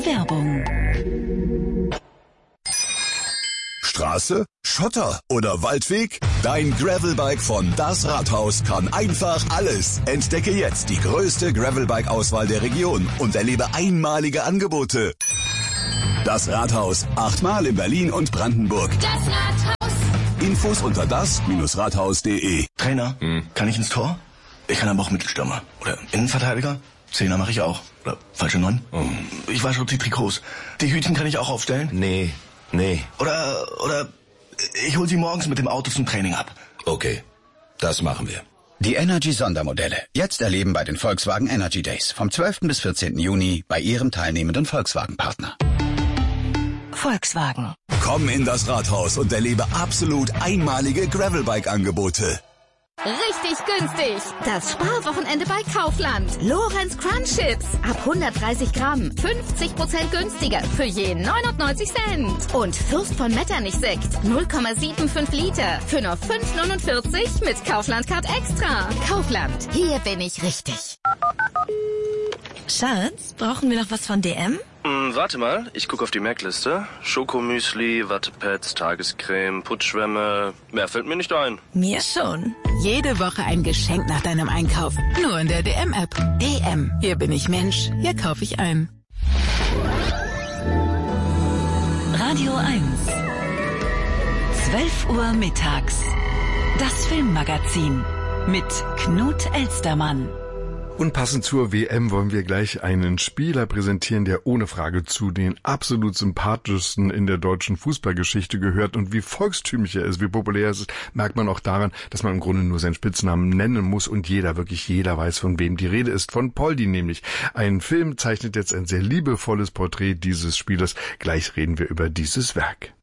Werbung. Straße, Schotter oder Waldweg? Dein Gravelbike von Das Rathaus kann einfach alles. Entdecke jetzt die größte Gravelbike-Auswahl der Region und erlebe einmalige Angebote. Das Rathaus, 8-mal in Berlin und Brandenburg. Das Rathaus. Infos unter das-rathaus.de. Trainer, kann ich ins Tor? Ich kann aber auch Mittelstürmer. Oder Innenverteidiger? Zehner mache ich auch. Oder falsche 9? Ich wasche auch die Trikots. Die Hütchen kann ich auch aufstellen? Nee. Oder ich hol sie morgens mit dem Auto zum Training ab. Okay, das machen wir. Die Energy-Sondermodelle. Jetzt erleben bei den Volkswagen Energy Days. Vom 12. bis 14. Juni bei Ihrem teilnehmenden Volkswagen-Partner. Volkswagen. Komm in das Rathaus und erlebe absolut einmalige Gravelbike-Angebote. Richtig günstig. Das Sparwochenende bei Kaufland. Lorenz Crunch Chips. Ab 130 Gramm. 50% günstiger. Für je 99 Cent. Und Fürst von Metternich Sekt. 0,75 Liter. Für nur 5,49 mit Kaufland Card Extra. Kaufland. Hier bin ich richtig. Schatz, brauchen wir noch was von DM? Warte mal, ich gucke auf die Merkliste. Schokomüsli, Wattepads, Tagescreme, Putzschwämme. Mehr fällt mir nicht ein. Mir schon. Jede Woche ein Geschenk nach deinem Einkauf. Nur in der DM-App. DM. Hier bin ich Mensch. Hier kaufe ich ein. Radio 1. 12 Uhr mittags. Das Filmmagazin mit Knut Elstermann. Und passend zur WM wollen wir gleich einen Spieler präsentieren, der ohne Frage zu den absolut sympathischsten in der deutschen Fußballgeschichte gehört. Und wie volkstümlich er ist, wie populär er ist, merkt man auch daran, dass man im Grunde nur seinen Spitznamen nennen muss und wirklich jeder weiß, von wem die Rede ist. Von Poldi nämlich. Ein Film zeichnet jetzt ein sehr liebevolles Porträt dieses Spielers. Gleich reden wir über dieses Werk.